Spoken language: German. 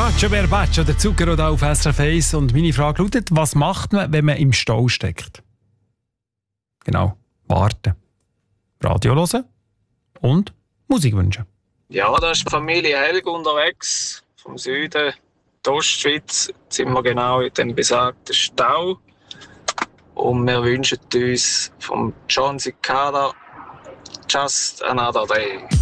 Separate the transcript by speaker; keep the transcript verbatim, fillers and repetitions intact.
Speaker 1: Bacio per Bacio, der Zucchero da auf S R F eins. Und meine Frage lautet, was macht man, wenn man im Stau steckt? Genau, warten. Radio hören und Musik wünschen.
Speaker 2: Ja, da ist die Familie Helg unterwegs, vom Süden, die Ostschweiz. Jetzt sind wir genau in dem besagten Stau. Und wir wünschen uns vom John Cicada Just Another Day.